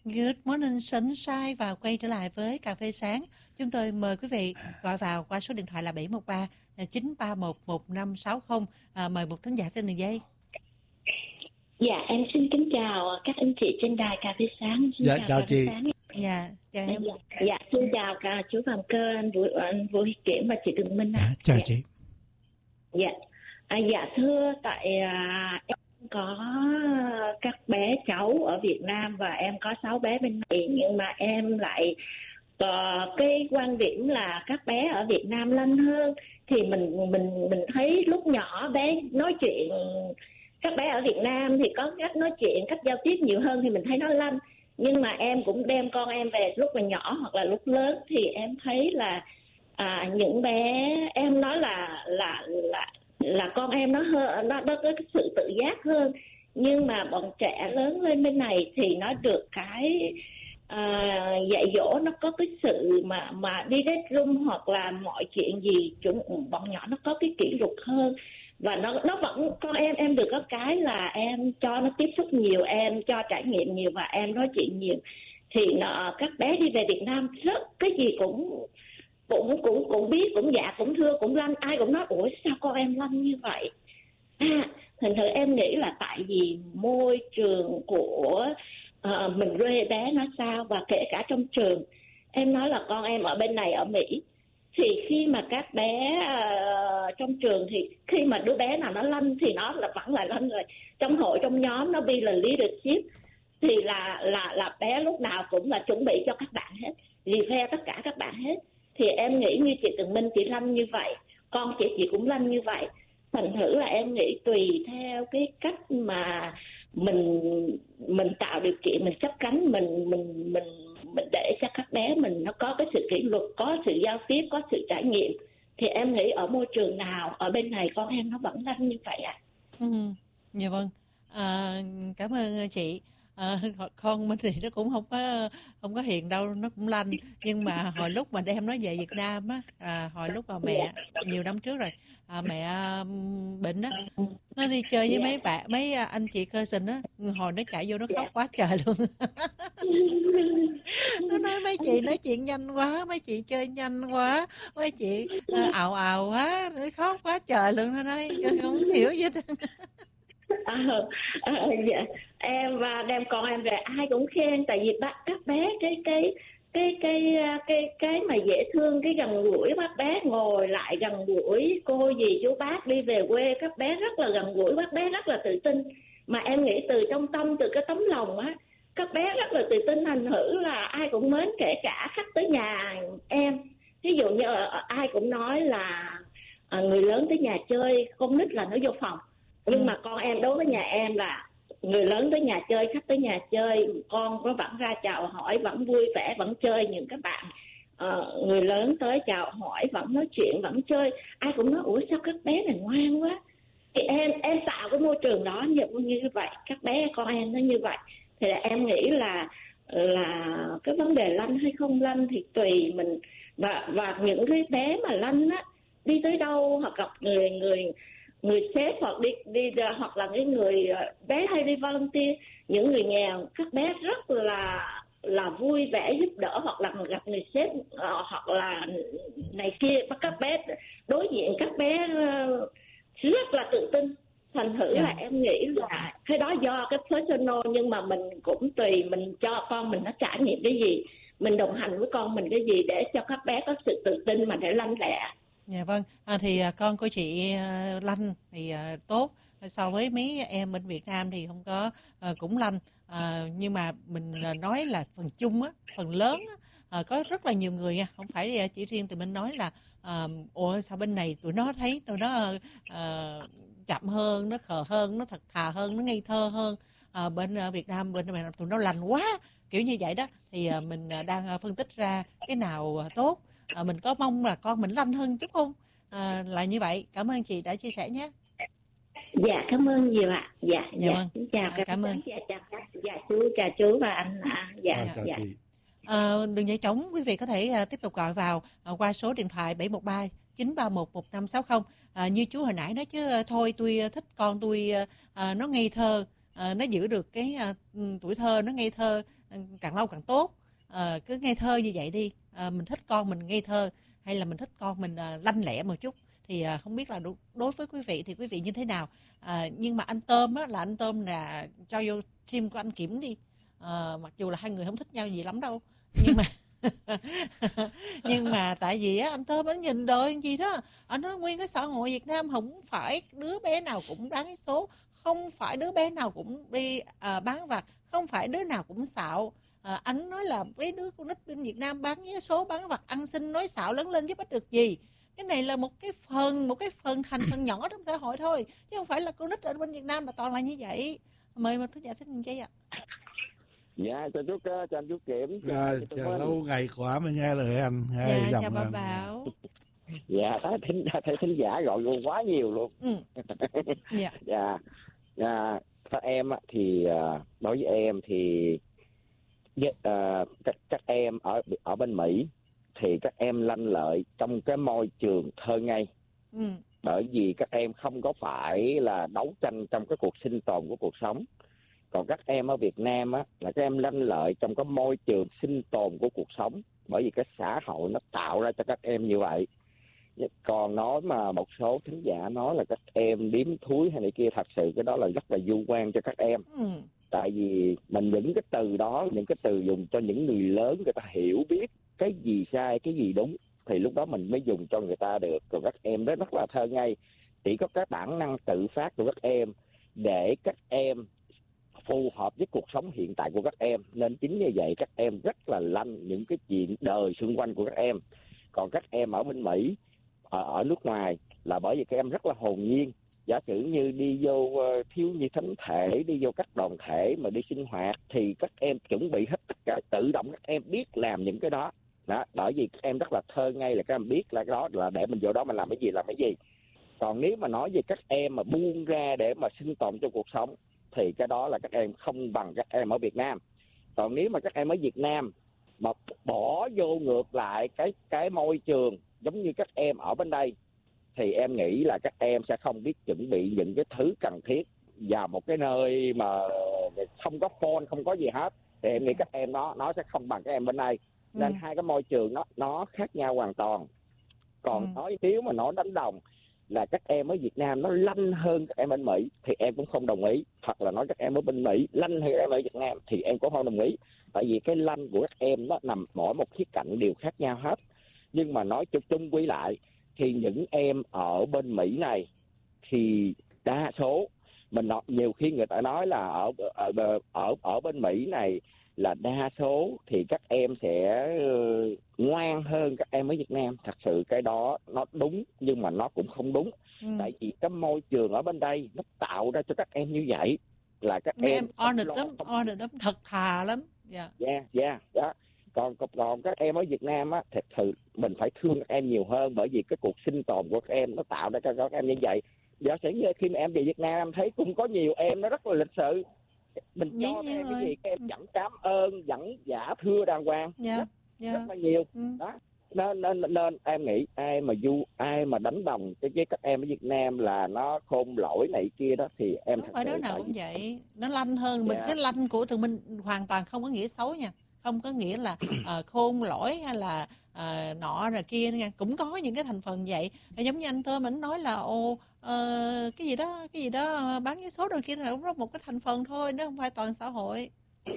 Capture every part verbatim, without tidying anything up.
Good morning sunshine, và quay trở lại với cà phê sáng. Chúng tôi mời quý vị gọi vào qua số điện thoại là bảy một ba chín ba một một năm sáu không. À, mời một thính giả trên đường dây. Dạ, em xin kính chào các anh chị trên đài cà phê sáng. Xin Dạ, chào chào cà phê chị. sáng. Dạ, chào em. Dạ, dạ, xin chào cả chú Phạm Cơ, anh Vũ, anh Vũ Hiệp Kiểm và chị Tường Minh. À, chào dạ. chị. Dạ, à, dạ thưa, tại à, em có các bé cháu ở Việt Nam và em có sáu bé bên này, nhưng mà em lại có cái quan điểm là các bé ở Việt Nam lanh hơn. Thì mình mình mình thấy lúc nhỏ bé nói chuyện, các bé ở Việt Nam thì có cách nói chuyện, cách giao tiếp nhiều hơn thì mình thấy nó lanh. Nhưng mà em cũng đem con em về lúc mà nhỏ hoặc là lúc lớn thì em thấy là à, những bé em nói là là là là con em nó hơn, nó nó có cái sự tự giác hơn. Nhưng mà bọn trẻ lớn lên bên này thì nó được cái à, dạy dỗ, nó có cái sự mà mà đi bedroom hoặc là mọi chuyện gì chúng bọn nhỏ nó có cái kỷ luật hơn. Và nó nó vẫn, con em em được có cái là em cho nó tiếp xúc nhiều, em cho trải nghiệm nhiều và em nói chuyện nhiều. Thì nó, các bé đi về Việt Nam rất cái gì cũng cũng cũng cũng biết, cũng dạ, cũng thưa, cũng lanh. Ai cũng nói ủa sao con em lanh như vậy. À, thành thử em nghĩ là tại vì môi trường của uh, mình rê bé nó sao, và kể cả trong trường. Em nói là con em ở bên này ở Mỹ, thì khi mà các bé uh, trong trường thì khi mà đứa bé nào nó lanh thì nó là vẫn là lanh rồi. Trong hội, trong nhóm nó bị là leadership thì là là là bé lúc nào cũng là chuẩn bị cho các bạn hết, refer tất cả các bạn hết. Thì em nghĩ như chị Tường Minh, chị lanh như vậy, con chị chị cũng lanh như vậy. Thành thử là em nghĩ tùy theo cái cách mà mình mình tạo điều kiện, mình chấp cánh, mình mình mình mình để cho các bé mình nó có cái sự kỷ luật, có sự giao tiếp, có sự trải nghiệm. Thì em nghĩ ở môi trường nào ở bên này con em nó vẫn lanh như vậy ạ. À. Ừ, dạ vâng. À, cảm ơn chị. À, con mình thì nó cũng không có không có hiền đâu, nó cũng lanh. Nhưng mà hồi lúc mà đem nó về Việt Nam á, à, hồi lúc mà mẹ nhiều năm trước rồi, à, mẹ um, bệnh á, nó đi chơi với mấy bạn, mấy anh chị cousin á, hồi nó chạy vô nó khóc quá trời luôn. Nó nói mấy chị nói chuyện nhanh quá, mấy chị chơi nhanh quá, mấy chị uh, ào ào quá, nó khóc quá trời luôn. Nó nói không hiểu gì hết. À, à, dạ. Em và đem con em về ai cũng khen, tại vì bác các bé cái cái cái cái cái cái mà dễ thương, cái gần gũi, bác bé ngồi lại gần gũi cô dì chú bác đi về quê, các bé rất là gần gũi, bác bé rất là tự tin. Mà em nghĩ từ trong tâm, từ cái tấm lòng á, các bé rất là tự tin. Thành thử là ai cũng mến, kể cả khách tới nhà em. Ví dụ như ai cũng nói là à, người lớn tới nhà chơi, con nít là nó vô phòng. Nhưng ừ. mà con em đối với nhà em là người lớn tới nhà chơi, khách tới nhà chơi, con nó vẫn ra chào hỏi, vẫn vui vẻ, vẫn chơi. Những các bạn uh, người lớn tới chào hỏi, vẫn nói chuyện, vẫn chơi. Ai cũng nói ủa sao các bé này ngoan quá. Thì em em tạo cái môi trường đó như, như vậy, các bé con em nó như vậy. Thì là em nghĩ là là cái vấn đề lanh hay không lanh thì tùy mình. Và và những cái bé mà lanh á, đi tới đâu hoặc gặp người người người sếp hoặc đi đi hoặc là cái người bé hay đi volunteer, những người nghèo, các bé rất là là vui vẻ giúp đỡ, hoặc là gặp người sếp uh, hoặc là này kia, các bé đối diện các bé uh, rất là tự tin. Thành thử yeah. là em nghĩ là cái đó do cái personal, nhưng mà mình cũng tùy mình cho con mình nó trải nghiệm cái gì, mình đồng hành với con mình cái gì để cho các bé có sự tự tin mà để lanh lẹ. Dạ vâng, à, thì à, con của chị à, lanh thì à, tốt, so với mấy em bên Việt Nam thì không có à, cũng lanh, à, nhưng mà mình à, nói là phần chung á, phần lớn á, à, có rất là nhiều người nha, không phải chỉ riêng tụi mình nói là à, ủa sao bên này tụi nó thấy tụi nó à, chậm hơn, nó khờ hơn, nó thật thà hơn, nó ngây thơ hơn, à, bên à, Việt Nam bên này tụi nó lành quá, kiểu như vậy đó. Thì à, mình à, đang à, phân tích ra cái nào à, tốt. À, mình có mong là con mình lanh hơn chút không? À, là như vậy. Cảm ơn chị đã chia sẻ nhé. Dạ, cảm ơn nhiều ạ. Dạ, dạ, dạ. Vâng. Xin chào à, các cảm ơn. Dạ, chào, dạ, chú, chào chú và anh. À, dạ, à, chào dạ. chị. À, đường dây trống, quý vị có thể à, tiếp tục gọi vào à, qua số điện thoại bảy một ba chín ba một một năm sáu không. À, như chú hồi nãy nói chứ thôi tôi thích con tôi à, nó ngây thơ, à, nó giữ được cái à, tuổi thơ, nó ngây thơ càng lâu càng tốt. À, cứ ngây thơ như vậy đi. À, mình thích con mình ngây thơ hay là mình thích con mình à, lanh lẹ một chút, thì à, không biết là đối, đối với quý vị thì quý vị như thế nào. À, nhưng mà anh Tôm á, là anh Tôm là cho vô sim của anh Kiểm đi. À, mặc dù là hai người không thích nhau gì lắm đâu, nhưng mà nhưng mà tại vì á, anh Tôm anh nhìn đời gì đó, anh nói nguyên cái xã hội Việt Nam không phải đứa bé nào cũng bán vé số, không phải đứa bé nào cũng đi à, bán vặt, không phải đứa nào cũng xạo. À, anh nói là mấy đứa con nít bên Việt Nam bán vé số, bán vặt, ăn xin, nói xạo lớn lên giúp ích được gì. Cái này là một cái phần một cái phần thành phần nhỏ trong xã hội thôi, chứ không phải là con nít ở bên Việt Nam là toàn là như vậy. Mời mà thưa giải thích như vậy ạ. Dạ, cho chú cho anh chú Kiểm. À, chào lâu ngày quá mới nghe lời anh. Nghe Dạ, giọng chào bà anh. Bảo. Dạ, thấy thính thấy thính giả gọi luôn quá nhiều luôn. Ừ. Dạ. Dạ. Dạ, các em á, thì đối với em thì với, uh, các các em ở ở bên Mỹ thì các em lanh lợi trong cái môi trường thơ ngây. Ừ. Bởi vì các em không có phải là đấu tranh trong cái cuộc sinh tồn của cuộc sống. Còn các em ở Việt Nam á, là các em lanh lợi trong cái môi trường sinh tồn của cuộc sống. Bởi vì cái xã hội nó tạo ra cho các em như vậy. Còn nói mà một số thính giả nói là các em điếm thúi hay này kia, thật sự cái đó là rất là du quan cho các em. Ừ. Tại vì mình những cái từ đó, những cái từ dùng cho những người lớn người ta hiểu biết cái gì sai, cái gì đúng, thì lúc đó mình mới dùng cho người ta được. Còn các em đó rất là thơ ngây, chỉ có cái bản năng tự phát của các em để các em phù hợp với cuộc sống hiện tại của các em. Nên chính như vậy các em rất là lanh những cái chuyện đời xung quanh của các em. Còn các em ở bên Mỹ, ở, ở nước ngoài là bởi vì các em rất là hồn nhiên. Giả sử như đi vô uh, thiếu nhi thánh thể, đi vô các đoàn thể mà đi sinh hoạt thì các em chuẩn bị hết tất cả, tự động các em biết làm những cái đó. Đó, bởi vì các em rất là thơ ngây, là các em biết là cái đó là để mình vô đó mình làm cái gì làm cái gì. Còn nếu mà nói về các em mà buông ra để mà sinh tồn trong cuộc sống thì cái đó là các em không bằng các em ở Việt Nam. Còn nếu mà các em ở Việt Nam mà bỏ vô ngược lại cái cái môi trường giống như các em ở bên đây thì em nghĩ là các em sẽ không biết chuẩn bị những cái thứ cần thiết vào một cái nơi mà không có phone, không có gì hết, thì em nghĩ các em nó nó sẽ không bằng các em bên đây. Nên ừ. hai cái môi trường nó nó khác nhau hoàn toàn. Còn ừ. nói nếu mà nó đánh đồng là các em ở Việt Nam nó lanh hơn các em bên Mỹ thì em cũng không đồng ý. Hoặc là nói các em ở bên Mỹ lanh hơn các em ở Việt Nam thì em cũng không đồng ý. Tại vì cái lanh của các em nó nằm mỗi một khía cạnh đều khác nhau hết. Nhưng mà nói chung chung quy lại thì những em ở bên Mỹ này thì đa số mình nói, nhiều khi người ta nói là ở ở ở ở bên Mỹ này là đa số thì các em sẽ ngoan hơn các em ở Việt Nam. Thật sự cái đó nó đúng nhưng mà nó cũng không đúng. Ừ. Tại vì cái môi trường ở bên đây nó tạo ra cho các em như vậy là các Mấy em em honest lắm, honest lắm, thật thà lắm. Dạ, dạ, dạ, đó. Còn, còn các em ở Việt Nam á, thật sự mình phải thương các em nhiều hơn, bởi vì cái cuộc sinh tồn của các em nó tạo ra cho các em như vậy. Giả sử như khi mà em về Việt Nam em thấy cũng có nhiều em nó rất là lịch sự, mình cho các em cái gì các em vẫn cảm ơn, vẫn giả thưa đàng hoàng, yeah, rất, yeah. rất là nhiều. Ừ. Đó. Nên, nên, nên em nghĩ ai mà du ai mà đánh đồng cái với các em ở Việt Nam là nó khôn lỗi này kia đó thì em không phải đứa nào cũng vậy, nó lanh hơn mình. Yeah. Cái lanh của tụi mình hoàn toàn không có nghĩa xấu nha, không có nghĩa là uh, khôn lỗi hay là uh, nọ rồi kia nha, cũng có những cái thành phần vậy. Giống như anh Thơm anh nói là ô uh, cái gì đó cái gì đó bán vé số rồi kia là cũng có một cái thành phần thôi, nó không phải toàn xã hội.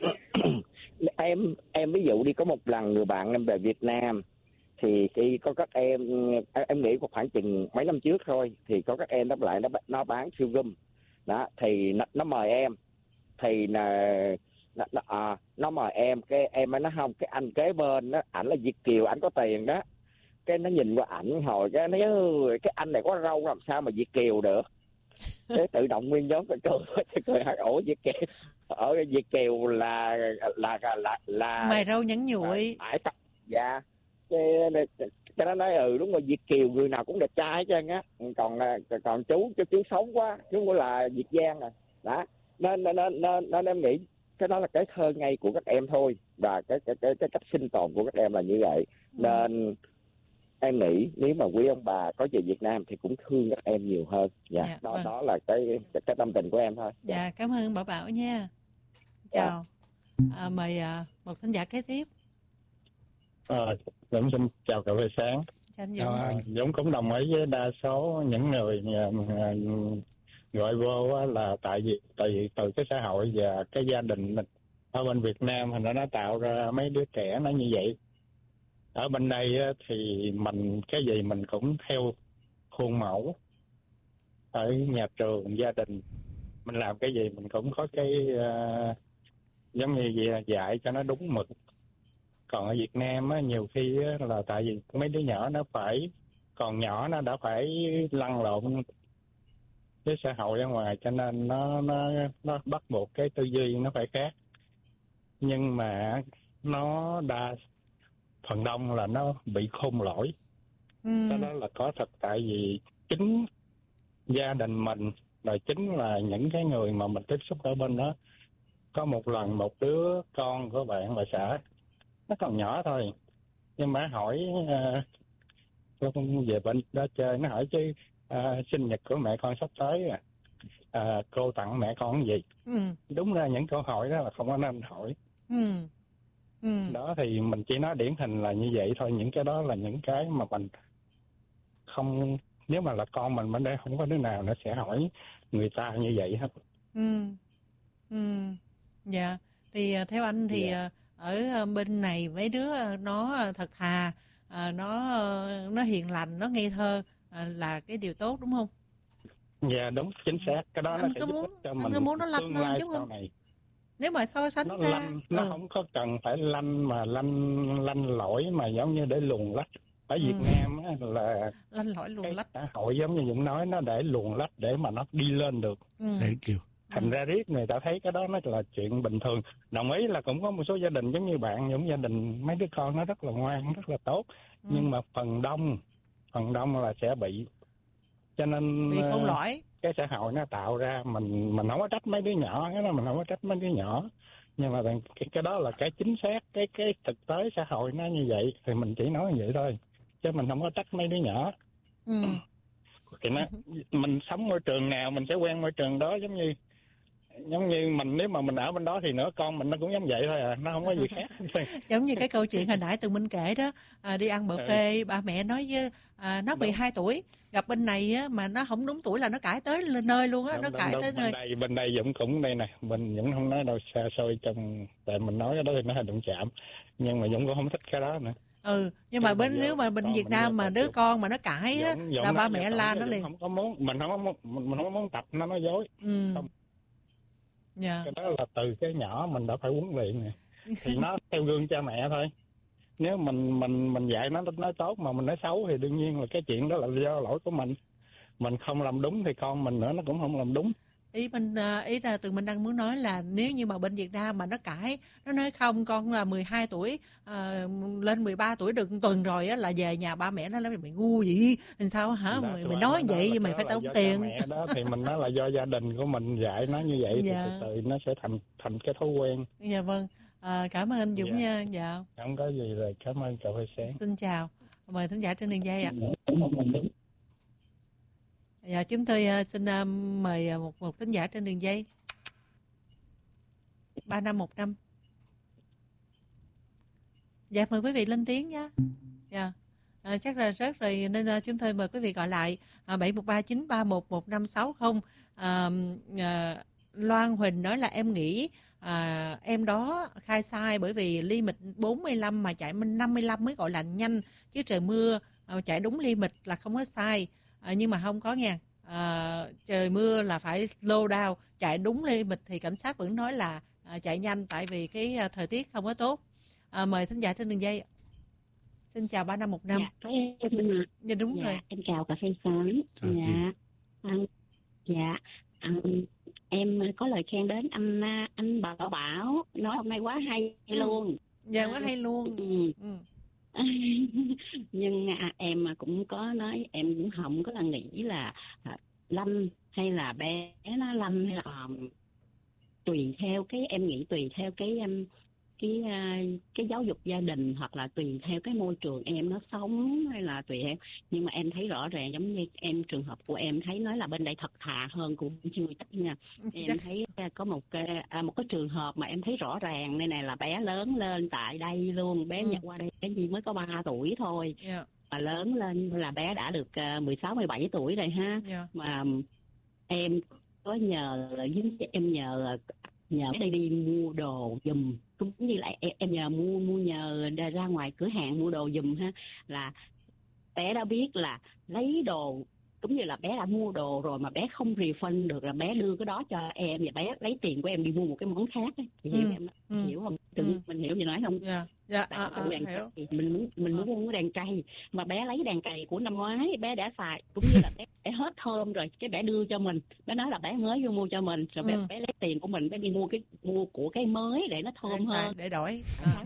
em em ví dụ đi, có một lần người bạn em về Việt Nam thì khi có các em em nghĩ khoảng chừng mấy năm trước thôi, thì có các em đáp lại nó nó bán siêu gum đó, thì nó, nó mời em thì là nó, nó, à, nó mời em, cái em mới nói không, cái anh kế bên đó ảnh là Việt kiều, ảnh có tiền đó. Cái nó nhìn qua ảnh hồi cái nó cái anh này có râu làm sao mà Việt kiều được. Cái tự động nguyên nhóm cười cười cười hỏi ủa Việt kiều ở Việt kiều là là là là, là mày râu nhẵn nhụi. Phải à, dạ. Cái, cái nó nói ừ đúng rồi, Việt kiều người nào cũng đẹp trai hết trơn á. Còn còn chú chú chú xấu quá, chú cũng là Việt Giang rồi đó. Nên nên nên nên em nghĩ cái đó là cái thơ ngây của các em thôi, và cái cái cái, cái cách sinh tồn của các em là như vậy. Nên em nghĩ nếu mà quý ông bà có về Việt Nam thì cũng thương các em nhiều hơn. Dạ, Dạ, đó vâng. đó là cái cái tâm tình của em thôi. Dạ, cảm ơn Bảo Bảo nha. Chào. À, mời à, một thính giả kế tiếp. À, Dũng xin chào cậu buổi sáng. Chào anh Chào Dũng. anh. À, Dũng cũng đồng ý với đa số những người à, gọi vô á là tại vì tại vì từ cái xã hội và cái gia đình mình ở bên Việt Nam thì nó nó tạo ra mấy đứa trẻ nó như vậy. Ở bên đây á, thì mình cái gì mình cũng theo khuôn mẫu, ở nhà trường, gia đình mình làm cái gì mình cũng có cái uh, giống như vậy, dạy cho nó đúng mực. Còn ở Việt Nam á, nhiều khi á, là tại vì mấy đứa nhỏ nó phải còn nhỏ nó đã phải lăn lộn với xã hội ở ngoài, cho nên nó nó nó bắt buộc cái tư duy nó phải khác. Nhưng mà nó đa phần đông là nó bị khôn lỗi. Ừ. Cái đó là có thật, tại vì chính gia đình mình rồi chính là những cái người mà mình tiếp xúc ở bên đó. Có một lần một đứa con của bạn bà xã nó còn nhỏ thôi, nhưng mà hỏi uh, về bên đó chơi, nó hỏi chứ uh, sinh nhật của mẹ con sắp tới à, uh, cô tặng mẹ con cái gì. Ừ. Đúng ra những câu hỏi đó là không có nên hỏi. Ừ. Ừ. Đó thì mình chỉ nói điển hình là như vậy thôi. Những cái đó là những cái mà mình không, nếu mà là con mình bên đây không có đứa nào nó sẽ hỏi người ta như vậy hết. Ừ. Ừ. Dạ. Thì à, theo anh thì Dạ. à, ở bên này mấy đứa nó thật thà, à, nó nó hiền lành, nó ngây thơ, à, là cái điều tốt đúng không? Dạ đúng, chính xác. Cái đó Anh nó sẽ có giúp muốn ích cho anh mình có muốn nó lanh tương hơn lai chứ sau không? này. Nếu mà so sánh Nó ra, lanh, nó ừ. không có cần phải lanh mà lanh lanh lỗi mà giống như để luồn lách. Ở Ừ. Việt Nam á, là Lanh lỏi luồn cái lách. xã hội giống như Dũng nói, nó để luồn lách để mà nó đi lên được. Ừ. Thank you. Thành Ừ. ra riết người ta thấy cái đó nó là chuyện bình thường. Đồng ý là cũng có một số gia đình giống như bạn, những gia đình mấy đứa con nó rất là ngoan, rất là tốt. Ừ. Nhưng mà phần đông, phần đông là sẽ bị. Cho nên Bị khôn uh, lỗi. cái xã hội nó tạo ra, mình mình không có trách mấy đứa nhỏ, cái đó mình không có trách mấy đứa nhỏ. Nhưng mà cái, cái đó là cái chính xác, cái cái thực tế xã hội nó như vậy, thì mình chỉ nói như vậy thôi. Chứ mình không có trách mấy đứa nhỏ. Ừ. Thì nó, mình sống môi trường nào mình sẽ quen môi trường đó. Giống như giống như mình, nếu mà mình ở bên đó thì nữa con mình nó cũng giống vậy thôi à, nó không có gì khác. Giống như cái câu chuyện hồi nãy Tường Minh kể đó, à, đi ăn buffet, ba mẹ nói với à, nó mười hai tuổi, gặp bên này á, mà nó không đúng tuổi là nó cãi tới lên nơi luôn á, nó Đúng, cãi đúng, tới bên nơi. đây bên đây Dũng cũng đây nè, mình Dũng không nói đâu xa xôi, trong tại mình nói cái đó thì nó hơi đụng chạm, nhưng mà Dũng cũng không thích cái đó nữa. Ừ, nhưng mà bên nếu mà bên Việt Nam mà đứa con mà nó cãi á, Dũng, Dũng là ba nói mẹ vậy la thôi, nó Dũng liền. không có muốn, mình không có muốn, mình không có muốn tập nó nói dối. Ừ. Không. Dạ. Cái đó là từ cái nhỏ mình đã phải huấn luyện nè. Thì nó theo gương cha mẹ thôi. Nếu mình mình mình dạy nó nói tốt mà mình nói xấu thì đương nhiên là cái chuyện đó là do lỗi của mình. Mình không làm đúng thì con mình nữa nó cũng không làm đúng. Ý mình ý là Tường Minh đang muốn nói là nếu như mà bên Việt Nam mà nó cãi, nó nói không, con là mười hai tuổi à, lên mười ba tuổi được tuần rồi á, là về nhà ba mẹ nó nói mày ngu gì, làm sao hả Đó, mày, đó, mày nói đó, vậy đó mày phải tốn do tiền. cha mẹ đó thì mình nói là do gia đình của mình dạy nó như vậy. Dạ. Thì từ từ nó sẽ thành thành cái thói quen. Dạ vâng, à, cảm ơn anh Dũng Dạ. nha. Dạ. Không có gì, rồi cảm ơn cậu buổi sáng. Xin chào, mời thính giả trên đường dây ạ. Dạ, chúng tôi uh, xin uh, mời uh, một một thính giả trên đường dây. ba năm một năm. Dạ, mời quý vị lên tiếng nha. Dạ. À, chắc là rớt rồi nên uh, chúng tôi mời quý vị gọi lại uh, bảy một ba chín ba một một năm sáu không. À, uh, Loan Huỳnh nói là em nghĩ à, em đó khai sai, bởi vì limit bốn mươi lăm mà chạy năm mươi lăm mới gọi là nhanh, chứ trời mưa à, chạy đúng limit là không có sai. À, nhưng mà không có nha, à, trời mưa là phải slow down, chạy đúng limit thì cảnh sát vẫn nói là à, chạy nhanh, tại vì cái à, thời tiết không có tốt. À, mời thính giả trên đường dây. Xin chào ba năm một năm. Dạ, có em. Dạ đúng dạ, rồi. Em chào cà phê sáng. Chào chị. Dạ. À, dạ. À, em có lời khen đến anh anh Bảo Bảo, nói hôm nay quá hay Ừ. luôn. Dạ quá hay luôn. Ừ. Ừ. Nhưng à, em cũng có nói, em cũng không có là nghĩ là à, Lâm hay là bé nó Lâm hay là um, tùy theo cái, em nghĩ tùy theo cái um, cái cái giáo dục gia đình, hoặc là tùy theo cái môi trường em nó sống, hay là tùy theo. Nhưng mà em thấy rõ ràng, giống như em trường hợp của em thấy nói là bên đây thật thà hơn của người Tắc nha. Em thấy có một cái à, một cái trường hợp mà em thấy rõ ràng đây này, là bé lớn lên tại đây luôn, bé ừ. nhận qua đây cái gì mới có ba tuổi thôi, yeah. mà lớn lên là bé đã được mười sáu mười bảy tuổi rồi ha, yeah. mà em có nhờ em nhờ nhờ đi đi mua đồ giùm, cũng như là em, em nhờ mua mua nhờ ra ngoài cửa hàng mua đồ giùm ha, là bé đã biết là lấy đồ, cũng như là bé đã mua đồ rồi mà bé không refund được, là bé đưa cái đó cho em và bé lấy tiền của em đi mua một cái món khác ấy. Chị hiểu ừ. em ừ. hiểu không? Tự ừ. mình hiểu gì nói không? Dạ. Dạ. À, à, đàn hiểu. Cày, mình muốn mình muốn mua cái đàn cày, mà bé lấy đàn cày của năm ngoái bé đã xài, cũng như là bé, bé hết thơm rồi, cái bé đưa cho mình, bé nói là bé mới vô mua cho mình, rồi bé, ừ. bé lấy tiền của mình bé đi mua cái mua của cái mới để nó thơm để hơn, để đổi. À.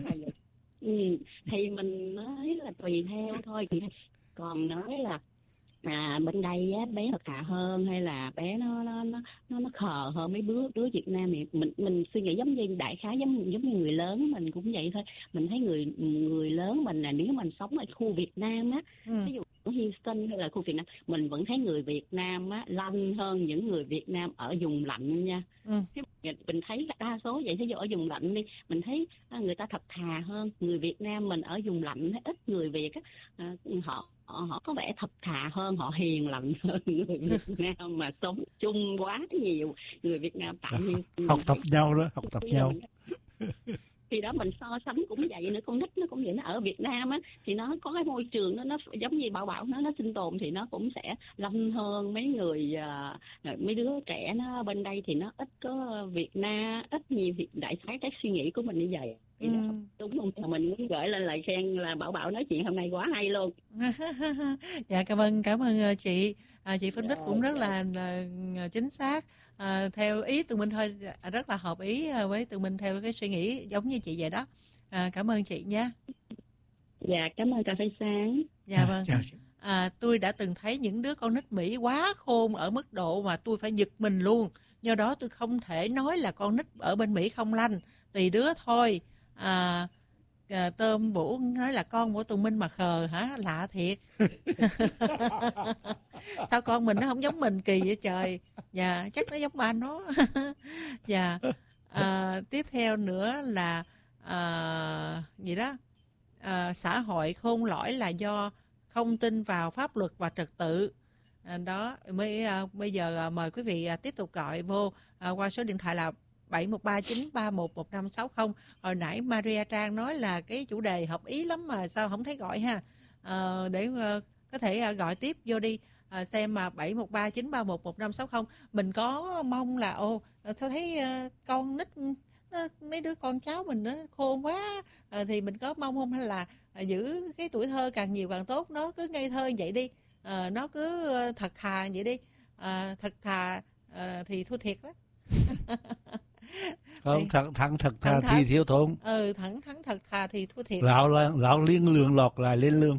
Ừ. Thì mình nói là tùy theo thôi, thì còn nói là à bên đây á, bé thật thà hơn, hay là bé nó nó nó nó nó khờ hơn mấy đứa đứa Việt Nam, thì mình mình suy nghĩ giống như đại khái giống giống như người lớn mình cũng vậy thôi. Mình thấy người người lớn mình là nếu mình sống ở khu Việt Nam á, ừ. ví dụ ở Houston hay là khu Việt Nam, mình vẫn thấy người Việt Nam á lanh hơn những người Việt Nam ở vùng lạnh nha. Ừ. Mình thấy đa số vậy. Thí dụ ở vùng lạnh đi, mình thấy người ta thật thà hơn. Người Việt Nam mình ở vùng lạnh, ít người Việt á, họ họ có vẻ thật thà hơn, họ hiền lành hơn người Việt Nam mà sống chung quá nhiều. Người Việt Nam tại vì học tập nhau đó, học tập nhau. Thì đó mình so sánh cũng vậy nữa, con nít nó cũng vậy, nó ở Việt Nam á thì nó có cái môi trường nó nó giống như Bảo Bảo nó nó sinh tồn thì nó cũng sẽ lanh hơn mấy người uh, mấy đứa trẻ nó bên đây thì nó ít có Việt Nam, ít nhiều thì đại khái cái suy nghĩ của mình như vậy. Ừ. Đúng không? Thì mình muốn gửi lên lời khen là Bảo Bảo nói chuyện hôm nay quá hay luôn. Dạ cảm ơn cảm ơn chị. À, chị phân tích cũng rất là, là chính xác. À, theo ý tụi mình thôi, rất là hợp ý với tụi mình theo cái suy nghĩ giống như chị vậy đó. À, cảm ơn chị nha. Dạ cảm ơn cà phê sáng. Dạ vâng. À, à, tôi đã từng thấy những đứa con nít Mỹ quá khôn ở mức độ mà tôi phải giật mình luôn. Do đó tôi không thể nói là con nít ở bên Mỹ không lanh, tùy đứa thôi. À, à, Tôm Vũ nói là con của Tùng Minh mà khờ hả? Lạ thiệt. Sao con mình nó không giống mình, kỳ vậy trời. Dạ chắc nó giống ba nó. Dạ à, tiếp theo nữa là à, gì đó à, xã hội khôn lỏi là do không tin vào pháp luật và trật tự. À, đó mới à, bây giờ à, mời quý vị à, tiếp tục gọi vô à, qua số điện thoại là bảy một ba chín ba một một năm sáu không. Hồi nãy Maria Trang nói là cái chủ đề hợp ý lắm mà sao không thấy gọi ha. À, để à, có thể à, gọi tiếp vô đi. À, xem mà bảy một ba chín ba một một năm sáu không. Mình có mong là ô sao thấy à, con nít nó, mấy đứa con cháu mình nó khôn quá à, thì mình có mong không, hay là à, giữ cái tuổi thơ càng nhiều càng tốt, nó cứ ngây thơ vậy đi, à, nó cứ thật thà vậy đi, à, thật thà à, thì thua thiệt đó. Không, thẳng thẳng thật thà thẳng thì thiếu thốn. Ừ, thẳng thẳng thật thà thì thua thiệt. Lão lão liên lương lọt lại lên lương.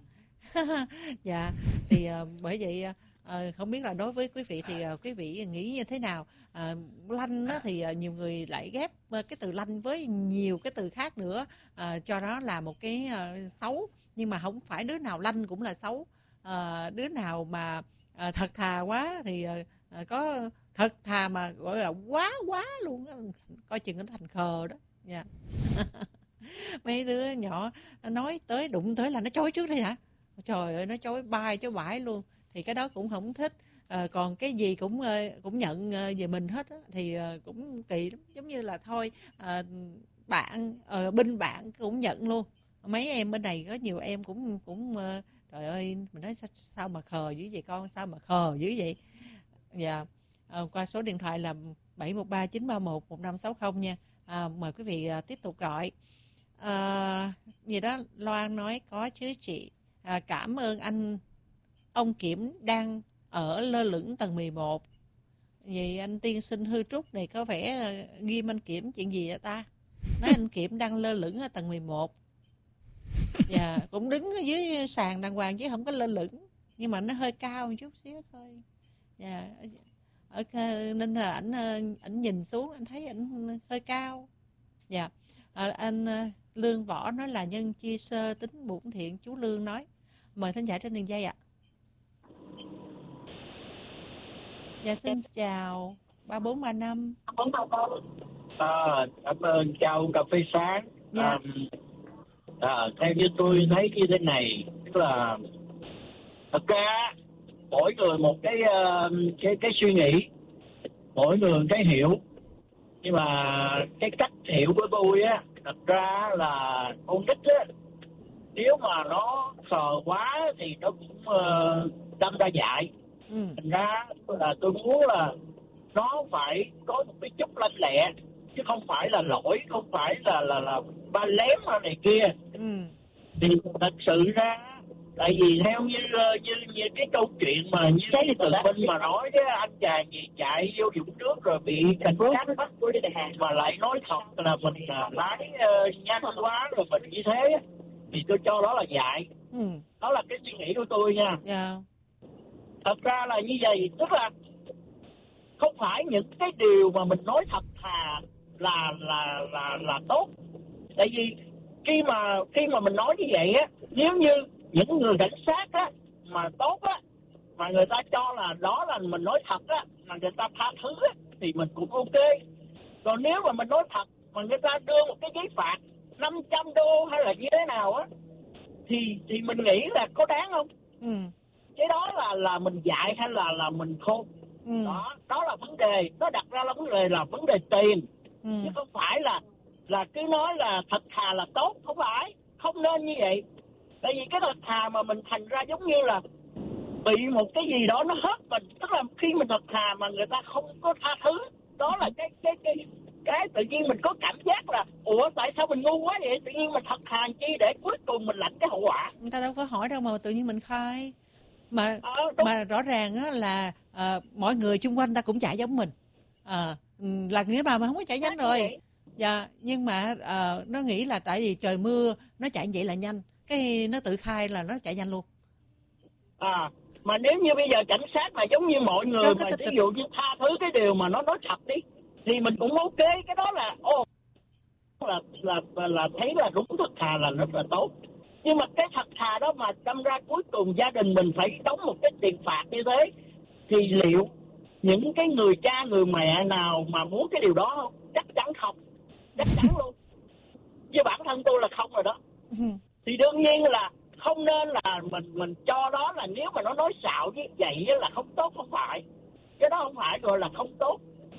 Dạ thì uh, bởi vậy uh, không biết là đối với quý vị thì uh, quý vị nghĩ như thế nào. Uh, lanh đó thì uh, nhiều người lại ghép uh, cái từ lanh với nhiều cái từ khác nữa, uh, cho đó là một cái uh, xấu, nhưng mà không phải đứa nào lanh cũng là xấu. Uh, đứa nào mà uh, thật thà quá thì uh, uh, có thật thà mà gọi là quá quá luôn đó, coi chừng nó thành khờ đó. Dạ. Mấy đứa nhỏ nói tới đụng tới là nó chối trước đi hả? Trời ơi, nó chối bay chối bãi luôn, thì cái đó cũng không thích. À, còn cái gì cũng cũng nhận về mình hết á, thì cũng kỳ lắm. Giống như là thôi à, bạn à, binh bạn cũng nhận luôn. Mấy em bên này có nhiều em cũng cũng trời ơi, mình nói sao, sao mà khờ dữ vậy con, sao mà khờ dữ vậy. Dạ. À, qua số điện thoại là bảy một ba chín ba một một năm sáu không nha. À, mời quý vị à, tiếp tục gọi. À, gì đó Loan nói có chứ chị. À, cảm ơn anh. Ông Kiểm đang ở lơ lửng tầng mười một. Vậy anh tiên sinh hư trúc này có vẻ ghim anh Kiểm chuyện gì vậy ta? Nói anh Kiểm đang lơ lửng ở tầng mười một. Dạ, cũng đứng ở dưới sàn đàng hoàng chứ không có lơ lửng, nhưng mà nó hơi cao một chút xíu thôi. Dạ, ở, nên là ảnh ảnh nhìn xuống anh thấy ảnh hơi cao. Dạ. À, anh à, Lương Võ nói là nhân chi sơ tính bổn thiện. Chú Lương nói. Mời thính giả trên đường dây ạ. Dạ xin chào ba bốn ba năm. À, cảm ơn chào cà phê sáng. Dạ. À, à, theo như tôi thấy như thế này, tức là thật ra mỗi người một cái uh, cái cái suy nghĩ, mỗi người một cái hiểu, nhưng mà cái cách hiểu của tôi á, thật ra là con nít á, nếu mà nó khờ quá thì nó cũng uh, đâm ra dại. Ừ. Thành ra là tôi muốn là nó phải có một cái chút lanh lẹ, chứ không phải là lỗi, không phải là là là ba lém hay này kia. Ừ. Thì thật sự ra, tại vì theo như như như cái câu chuyện mà như cái từ Minh mà nói đó, anh chàng gì chạy vô vũng nước rồi bị cảnh sát bắt mà lại nói thật là mình uh, lái uh, nhanh quá rồi mình như thế, thì tôi cho đó là dại. Ừ. Đó là cái suy nghĩ của tôi nha. Dạ. Thật ra là như vậy, tức là không phải những cái điều mà mình nói thật thà là là là là tốt. Tại vì khi mà khi mà mình nói như vậy á, nếu như những người cảnh sát á mà tốt á, mà người ta cho là đó là mình nói thật á, mà người ta tha thứ á, thì mình cũng ok. Còn nếu mà mình nói thật mà người ta đưa một cái giấy phạt năm trăm đô hay là như thế nào á, thì thì mình nghĩ là có đáng không? Ừ. Cái đó là là mình dạy hay là là mình khôn? Ừ. Đó, đó là vấn đề, nó đặt ra là vấn đề là vấn đề tiền. Ừ. Chứ không phải là là cứ nói là thật thà là tốt, không phải, không nên như vậy. Tại vì cái thật thà mà mình thành ra giống như là bị một cái gì đó nó hất mình, tức là khi mình thật thà mà người ta không có tha thứ, đó là cái cái cái cái tự nhiên mình có cảm giác là ủa tại sao mình ngu quá vậy, tự nhiên mình thật thà chi để cuối cùng mình lãnh cái hậu quả. Người ta đâu có hỏi đâu mà tự nhiên mình khai. Mà Ờ, mà rõ ràng á là à, mọi người xung quanh ta cũng chạy giống mình. À, là nghĩa mà mà không có chạy nhanh rồi. Dạ, nhưng mà à, nó nghĩ là tại vì trời mưa nó chạy vậy là nhanh, cái nó tự khai là nó chạy nhanh luôn. À, mà nếu như bây giờ cảnh sát mà giống như mọi người Cho mà cái- ví dụ như tha thứ cái điều mà nó nói thật đi, thì mình cũng ok. Cái đó là ô là là là, là thấy là đúng, thật thà là rất là tốt. Nhưng mà cái thật thà đó mà đâm ra cuối cùng gia đình mình phải đóng một cái tiền phạt như thế, thì liệu những cái người cha người mẹ nào mà muốn cái điều đó không? Chắc chắn không, chắc chắn luôn. Với bản thân tôi là không rồi đó. Thì đương nhiên là không nên là mình mình cho đó là nếu mà nó nói xạo như vậy là không tốt, không phải. Cái đó không phải gọi là không tốt.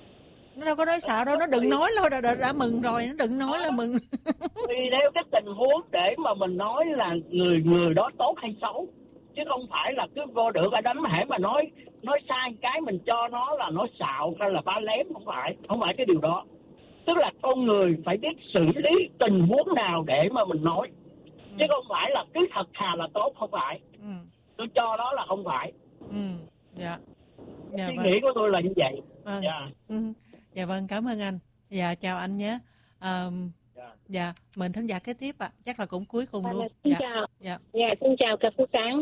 Nó đâu có nói xạo đâu, nó đừng nói thôi, đã, đã, đã mừng rồi, nó đừng nói là mừng. Tùy theo cái tình huống để mà mình nói là người người đó tốt hay xấu, chứ không phải là cứ vô được ở đấm hễ mà nói nói sai cái mình cho nó là nói xạo hay là ba lém, không phải, không phải cái điều đó. Tức là con người phải biết xử lý tình huống nào để mà mình nói, ừ. chứ không phải là cứ thật thà là tốt, không phải. Ừ. Tôi cho đó là không phải. Ừ. Dạ. Dạ, suy vâng. nghĩ của tôi là như vậy. Vâng. Dạ. Ừ. Dạ vâng, cảm ơn anh. Dạ chào anh nhé. À, dạ. Dạ, mình thính giả kế tiếp ạ, à. Chắc là cũng cuối cùng luôn. À, xin dạ. chào. Dạ. Dạ, xin chào cà phê sáng.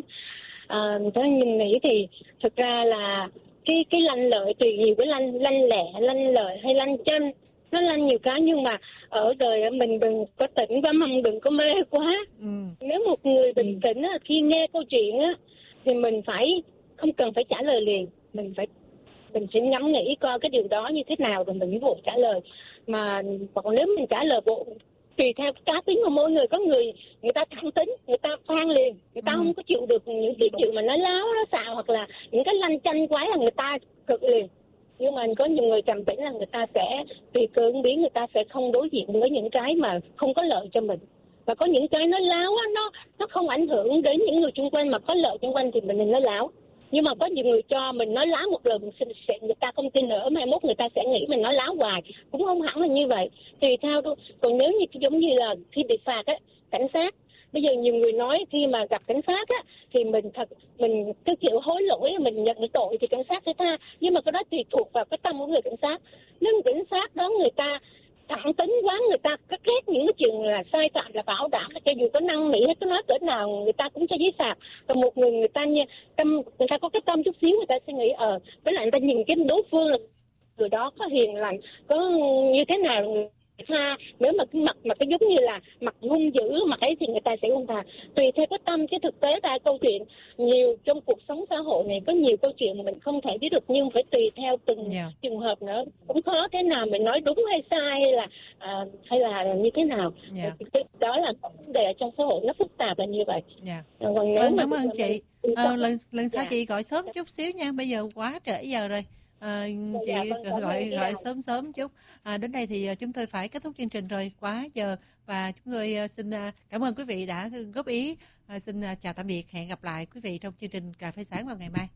À, thế mình nghĩ thì thực ra là cái cái lanh lợi tùy nhiều cái lanh lanh lẹ, lanh lợi hay lanh chân, nó lanh nhiều cái, nhưng mà ở đời mình đừng có tỉnh quá, mong đừng có mê quá. Ừ. Nếu một người bình tĩnh khi nghe câu chuyện á thì mình phải không cần phải trả lời liền, mình phải mình sẽ ngẫm nghĩ coi cái điều đó như thế nào rồi mình mới vội trả lời. Mà còn nếu mình trả lời bộ tùy theo cá tính của mỗi người, có người người ta thẳng tính, người ta phan liền, người ta ừ. không có chịu được những cái chuyện mà nó láo, nó xạo hoặc là những cái lanh chanh quái là người ta cực liền. Nhưng mà có nhiều người trầm tĩnh là người ta sẽ tùy cơ ứng biến, người ta sẽ không đối diện với những cái mà không có lợi cho mình. Và có những cái nó láo á, nó nó không ảnh hưởng đến những người xung quanh mà có lợi xung quanh thì mình nên nó láo. Nhưng mà có nhiều người cho mình nói láo một lần, sẽ, người ta không tin nữa, mai mốt người ta sẽ nghĩ mình nói láo hoài. Cũng không hẳn là như vậy, tùy theo thôi. Còn nếu như giống như là khi bị phạt á, cảnh sát, bây giờ nhiều người nói khi mà gặp cảnh sát á thì mình thật mình cái kiểu hối lỗi, mình nhận được tội thì cảnh sát sẽ tha. Nhưng mà cái đó tùy thuộc vào cái tâm của người cảnh sát. Nếu người cảnh sát đó người ta thẳng tính quá, người ta cắt ghét những cái chuyện là sai phạm là bảo đảm, cho dù có năng nỉ hay có nói cỡ nào người ta cũng cho giấy phạt. Còn một người người ta như tâm, người ta có cái tâm chút xíu, người ta sẽ nghĩ ờ với lại người ta nhìn cái đối phương là người đó có hiền lành, có như thế nào, tha. Nếu mà cái mặt mà cái giống như là mặt hung dữ mặt ấy thì người ta sẽ không tha. Tùy theo cái tâm, cái thực tế ra câu chuyện nhiều trong cuộc sống xã hội này có nhiều câu chuyện mà mình không thể biết được, nhưng phải tùy theo từng yeah. trường hợp nữa. Cũng khó cái nào mình nói đúng hay sai hay là à, hay là như thế nào. Yeah. Đó là vấn đề trong xã hội nó phức tạp là như vậy. Yeah. Còn nếu vâng, mà cảm ơn chị. Mình... Ờ, lần lần sau dạ. chị gọi sớm chút xíu nha, bây giờ quá trễ giờ rồi. À, chị dạ, vâng, gọi gọi sớm sớm chút. À, đến đây thì chúng tôi phải kết thúc chương trình rồi, quá giờ, và chúng tôi xin cảm ơn quý vị đã góp ý. À, xin chào tạm biệt, hẹn gặp lại quý vị trong chương trình Cà phê sáng vào ngày mai.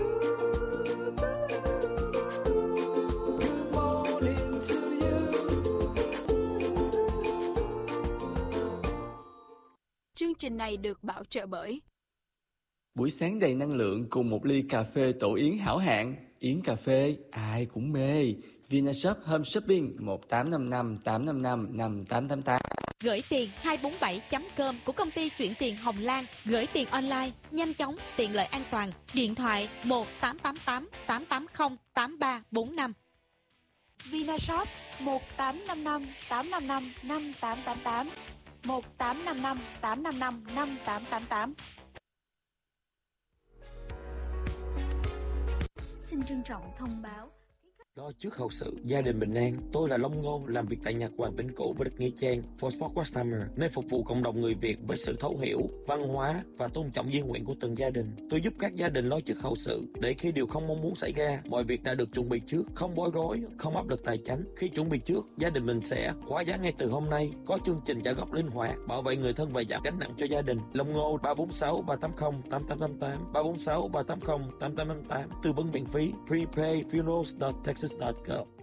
Chương trình này được bảo trợ bởi buổi sáng đầy năng lượng cùng một ly cà phê Tổ Yến hảo hạng. Yến cà phê ai cũng mê. Vinashop Home Shopping một tám năm năm tám năm năm năm tám tám tám. Gửi tiền hai bốn bảy chấm com của công ty chuyển tiền Hồng Lan. Gửi tiền online, nhanh chóng, tiện lợi, an toàn. Điện thoại một tám tám tám tám tám không tám ba bốn năm. Vinashop một tám năm năm tám năm năm năm tám tám tám, một tám năm năm tám năm năm năm tám tám tám. Xin trân trọng thông báo. Lo trước hậu sự, gia đình bình an. Tôi là Long Ngô, làm việc tại Nhạc Hoàng Bến Cũ và đất Nghĩa Trang, For Sport Customer, nơi phục vụ cộng đồng người Việt với sự thấu hiểu, văn hóa và tôn trọng di nguyện của từng gia đình. Tôi giúp các gia đình lo trước hậu sự, để khi điều không mong muốn xảy ra, mọi việc đã được chuẩn bị trước, không bối rối, không áp lực tài chính. Khi chuẩn bị trước, gia đình mình sẽ khóa giá ngay từ hôm nay, có chương trình trả góp linh hoạt, bảo vệ người thân và giảm gánh nặng cho gia đình. Long Ngô ba bốn sáu ba tám không tám tám tám tám, ba bốn sáu ba tám không tám tám tám tám, tư vấn miễn phí, prepay funerals dot texas dot gov.